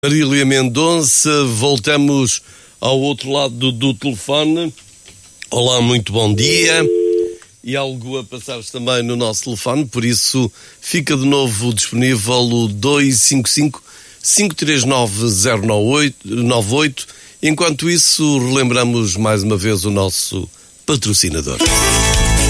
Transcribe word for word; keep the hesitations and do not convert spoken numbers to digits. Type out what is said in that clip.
Marília Mendonça, voltamos ao outro lado do, do telefone. Olá, muito bom dia. E algo a passar também no nosso telefone, por isso fica de novo disponível o dois cinco cinco, cinco três nove, zero nove oito. Enquanto isso, relembramos mais uma vez o nosso patrocinador.